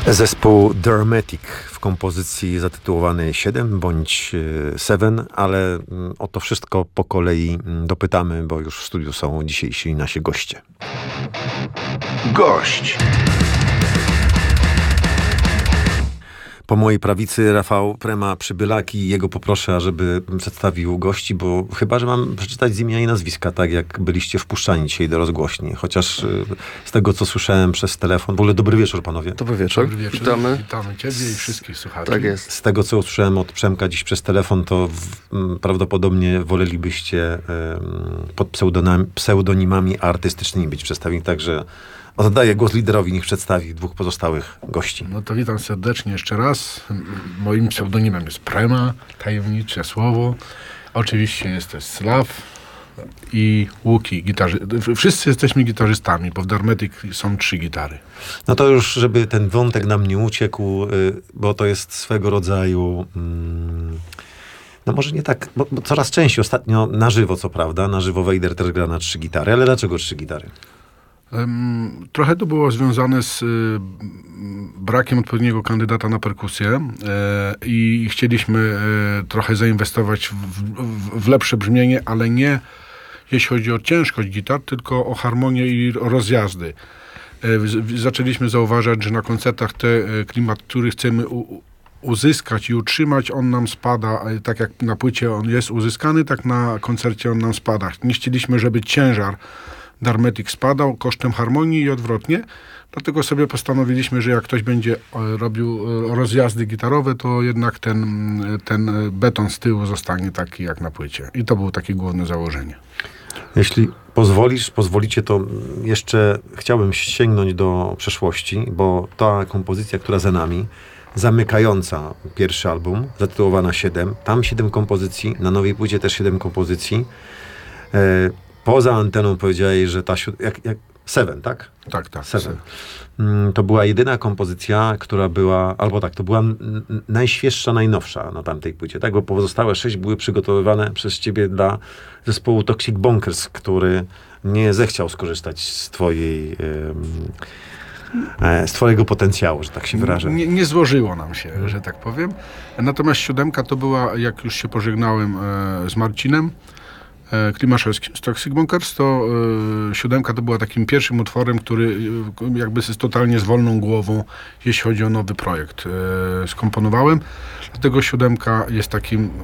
Zespół Dermatic w kompozycji zatytułowanej 7 bądź 7, ale o to wszystko po kolei dopytamy, bo już w studiu są dzisiejsi nasi goście. Gość. Po mojej prawicy Rafał Prema Przybylaki. Jego poproszę, ażeby przedstawił gości, bo chyba, że mam przeczytać z imienia i nazwiska, tak jak byliście wpuszczani dzisiaj do rozgłośni. Chociaż z tego, co słyszałem przez telefon. W ogóle dobry wieczór, panowie. Dobry wieczór. Witamy ciebie i wszystkich słuchaczy. Tak jest. Z tego, co usłyszałem od Przemka dziś przez telefon, to prawdopodobnie wolelibyście pod pseudonimami artystycznymi być przedstawieni, także oddaję głos liderowi, niech przedstawi dwóch pozostałych gości. No to witam serdecznie jeszcze raz. Moim pseudonimem jest Prema, tajemnicze słowo. Oczywiście jest też Slav i Łuki, wszyscy jesteśmy gitarzystami, bo w Dermatic są 3 gitary. No to już, żeby ten wątek nam nie uciekł, bo to jest swego rodzaju... No może nie tak, bo coraz częściej ostatnio na żywo, co prawda, na żywo Wejder też gra na 3 gitary, ale dlaczego 3 gitary? Trochę to było związane z brakiem odpowiedniego kandydata na perkusję i chcieliśmy trochę zainwestować w lepsze brzmienie, ale nie jeśli chodzi o ciężkość gitar, tylko o harmonię i o rozjazdy. Zaczęliśmy zauważać, że na koncertach klimat, który chcemy uzyskać i utrzymać, on nam spada, tak jak na płycie on jest uzyskany, tak na koncercie on nam spada. Nie chcieliśmy, żeby ciężar Dermatic spadał kosztem harmonii i odwrotnie. Dlatego sobie postanowiliśmy, że jak ktoś będzie robił rozjazdy gitarowe, to jednak ten beton z tyłu zostanie taki jak na płycie. I to było takie główne założenie. Jeśli pozwolicie, to jeszcze chciałbym sięgnąć do przeszłości, bo ta kompozycja, która za nami, zamykająca pierwszy album, zatytułowana 7, tam 7 kompozycji, na nowej płycie też 7 kompozycji. Poza anteną powiedziałeś, że ta 7, tak? Tak. 7. To była jedyna kompozycja, która była, albo tak, to była najświeższa, najnowsza na tamtej płycie, tak? Bo pozostałe 6 były przygotowywane przez ciebie dla zespołu Toxic Bunkers, który nie zechciał skorzystać z twojego potencjału, że tak się wyrażę. Nie złożyło nam się, że tak powiem. Natomiast 7 to była, jak już się pożegnałem z Marcinem Klimaszewskim z Toxic Bunkers, to 7 to była takim pierwszym utworem, który jakby jest totalnie z wolną głową, jeśli chodzi o nowy projekt, skomponowałem. Dlatego 7 jest takim